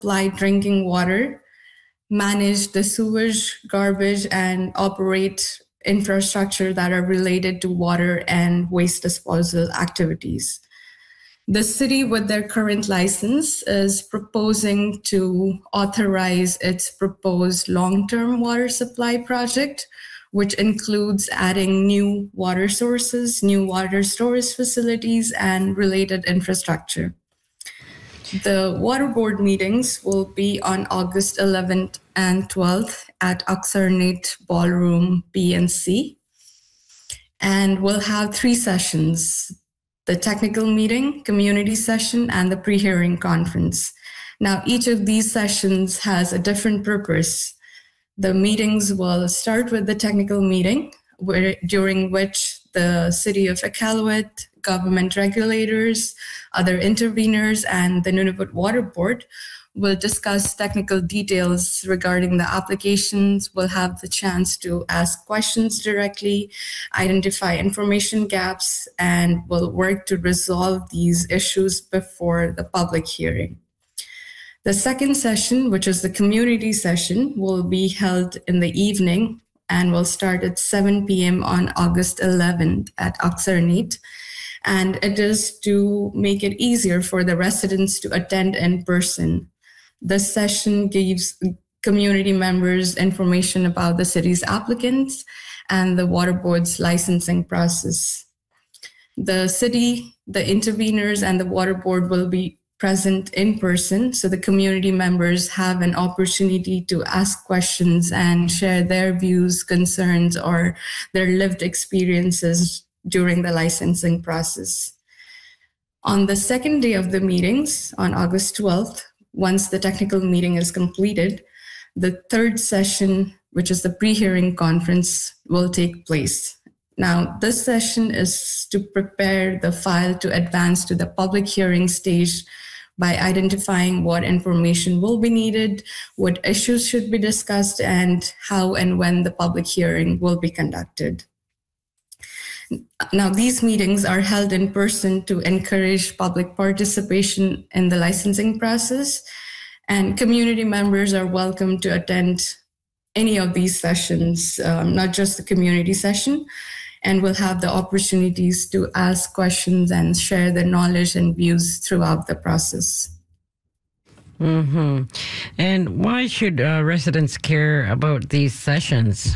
supply drinking water, manage the sewage, garbage, and operate infrastructure that are related to water and waste disposal activities. The city, with their current license, is proposing to authorize its proposed long-term water supply project, which includes adding new water sources, new water storage facilities, and related infrastructure. The water board meetings will be on August 11th and 12th at Oxarnate Ballroom B and C. And we'll have 3 sessions: the technical meeting, community session, and the pre-hearing conference. Now, each of these sessions has a different purpose. The meetings will start with the technical meeting, during which the City of Iqaluit, government regulators, other interveners, and the Nunavut Water Board will discuss technical details regarding the applications. We'll have the chance to ask questions directly, identify information gaps, and we'll work to resolve these issues before the public hearing. The second session, which is the community session, will be held in the evening and will start at 7 p.m. on August 11th at Oxarnate. And it is to make it easier for the residents to attend in person. This session gives community members information about the city's applicants and the water board's licensing process. The city, the interveners, and the water board will be present in person, so the community members have an opportunity to ask questions and share their views, concerns, or their lived experiences during the licensing process. On the second day of the meetings, on August 12th, once the technical meeting is completed, the third session, which is the pre-hearing conference, will take place. Now, this session is to prepare the file to advance to the public hearing stage by identifying what information will be needed, what issues should be discussed, and how and when the public hearing will be conducted. Now, these meetings are held in person to encourage public participation in the licensing process, and community members are welcome to attend any of these sessions, not just the community session, and will have the opportunities to ask questions and share their knowledge and views throughout the process. Mm-hmm. And why should residents care about these sessions?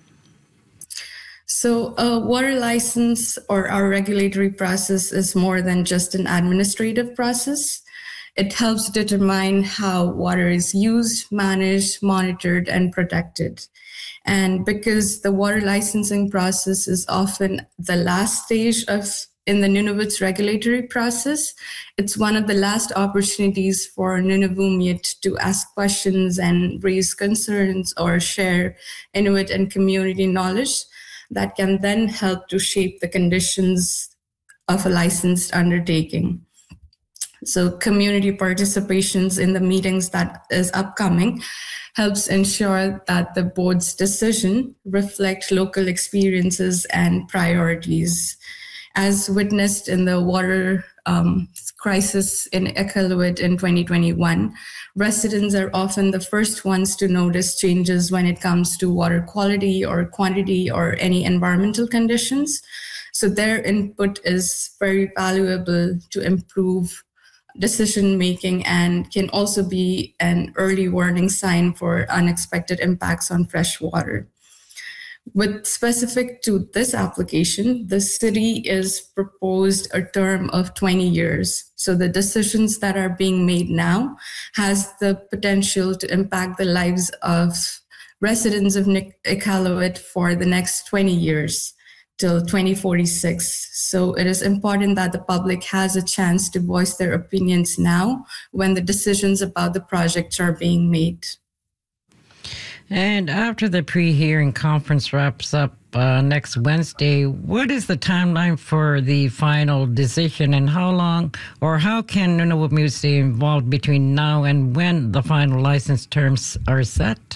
So a water license, or our regulatory process, is more than just an administrative process. It helps determine how water is used, managed, monitored, and protected. And because the water licensing process is often the last stage in the Nunavut's regulatory process, it's one of the last opportunities for Nunavummiut to ask questions and raise concerns or share Inuit and community knowledge that can then help to shape the conditions of a licensed undertaking. So community participations in the meetings that is upcoming helps ensure that the board's decision reflect local experiences and priorities. As witnessed in the water crisis in Iqaluit in 2021, residents are often the first ones to notice changes when it comes to water quality or quantity or any environmental conditions. So their input is very valuable to improve decision-making and can also be an early warning sign for unexpected impacts on fresh water. With specific to this application, the city is proposed a term of 20 years. So the decisions that are being made now has the potential to impact the lives of residents of Iqaluit for the next 20 years till 2046. So it is important that the public has a chance to voice their opinions now when the decisions about the projects are being made. And after the pre-hearing conference wraps up next Wednesday, what is the timeline for the final decision, and how long or how can Nunavut stay involved between now and when the final license terms are set?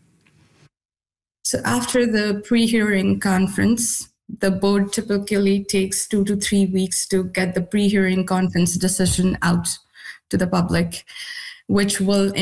So after the pre-hearing conference, the board typically takes 2 to 3 weeks to get the pre-hearing conference decision out to the public, which will